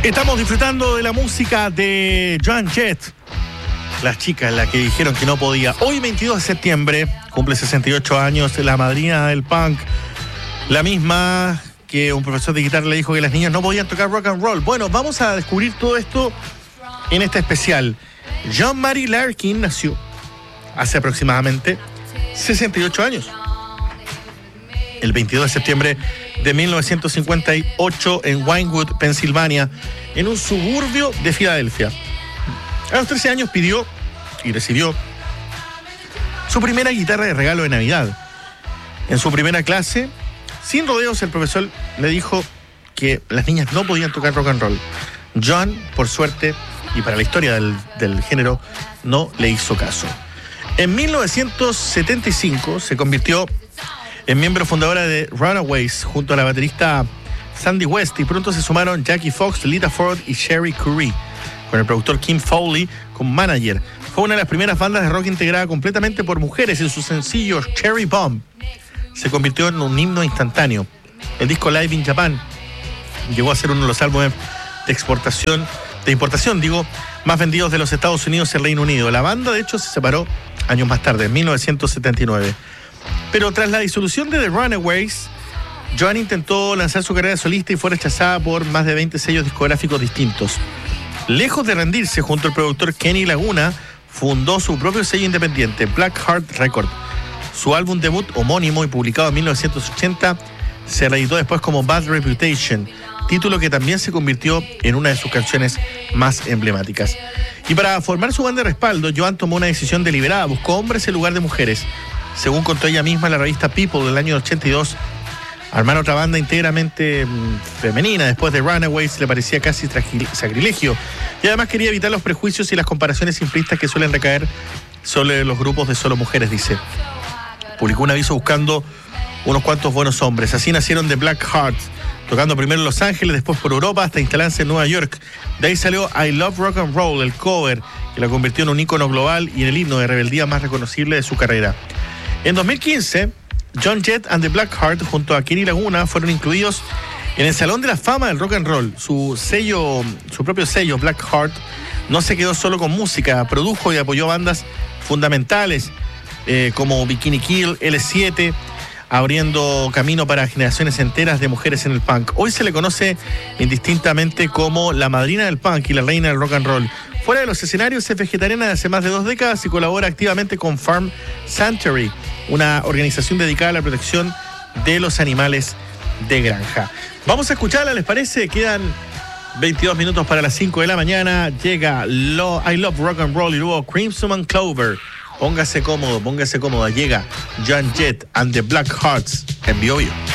Estamos disfrutando de la música de Joan Jett, las chicas, la que dijeron que no podía. Hoy, 22 de septiembre, cumple 68 años la madrina del punk, la misma que un profesor de guitarra le dijo que las niñas no podían tocar rock and roll. Bueno, vamos a descubrir todo esto en este especial. Jean-Marie Larkin nació hace aproximadamente 68 años. El 22 de septiembre de 1958 en Wynwood, Pensilvania, en un suburbio de Filadelfia. A los 13 años pidió y recibió su primera guitarra de regalo de Navidad. En su primera clase, sin rodeos, el profesor le dijo que las niñas no podían tocar rock and roll. John, por suerte, y para la historia del género, no le hizo caso. En 1975 se convirtió en miembro fundadora de Runaways junto a la baterista Sandy West, y pronto se sumaron Jackie Fox, Lita Ford y Sherry Curry, con el productor Kim Fowley como manager. Fue una de las primeras bandas de rock integrada completamente por mujeres. En su sencillo Cherry Bomb se convirtió en un himno instantáneo. El disco Live in Japan llegó a ser uno de los álbumes de importación, más vendidos de los Estados Unidos y el Reino Unido. La banda, de hecho, se separó años más tarde, en 1979. Pero tras la disolución de The Runaways, Joan intentó lanzar su carrera solista y fue rechazada por más de 20 sellos discográficos distintos. Lejos de rendirse, junto al productor Kenny Laguna, fundó su propio sello independiente, Black Heart Record. Su álbum debut, homónimo y publicado en 1980, se reeditó después como Bad Reputation, título que también se convirtió en una de sus canciones más emblemáticas. Y para formar su banda de respaldo, Joan tomó una decisión deliberada, buscó hombres en lugar de mujeres. Según contó ella misma en la revista People del año 82, armar otra banda íntegramente femenina después de Runaways le parecía casi sacrilegio, y además quería evitar los prejuicios y las comparaciones simplistas que suelen recaer sobre los grupos de solo mujeres, dice. Publicó un aviso buscando unos cuantos buenos hombres. Así nacieron The Black Hearts, tocando primero en Los Ángeles, después por Europa, hasta instalarse en Nueva York. De ahí salió I Love Rock and Roll, el cover, que la convirtió en un ícono global y en el himno de rebeldía más reconocible de su carrera. En 2015, Joan Jett and the Black Heart junto a Kenny Laguna fueron incluidos en el Salón de la Fama del Rock and Roll. Su propio sello, Black Heart, no se quedó solo con música, produjo y apoyó bandas fundamentales como Bikini Kill, L7, abriendo camino para generaciones enteras de mujeres en el punk. Hoy se le conoce indistintamente como la madrina del punk y la reina del rock and roll. Fuera de los escenarios, es vegetariana de hace más de 2 décadas y colabora activamente con Farm Sanctuary, una organización dedicada a la protección de los animales de granja. Vamos a escucharla, ¿les parece? Quedan 22 minutos para las 5 de la mañana. Llega I Love Rock and Roll y luego Crimson and Clover. Póngase cómodo, póngase cómoda. Llega Joan Jett and the Black Hearts en BioBio.